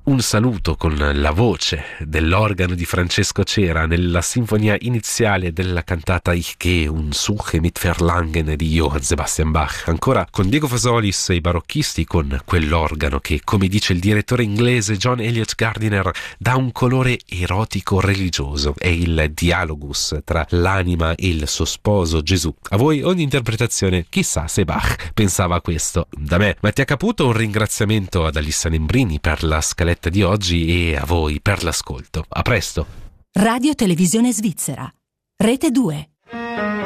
un saluto con la voce dell'organo di Francesco Cera nella sinfonia iniziale della cantata Ich gehe und suche mit Verlangen di Johann Sebastian Bach, ancora con Diego Fasolis e i barocchisti, con quell'organo che, come dice il direttore inglese John Eliot Gardiner, dà un colore erotico religioso. È il dialogus tra l'anima e il suo sposo Gesù. A voi ogni interpretazione, chissà se Bach pensava a questo. Da me, Mattia Caputo, un ringraziamento ad Alissa Nembrini per la scaletta di oggi e a voi per l'ascolto. A presto. Radio Televisione Svizzera, Rete 2.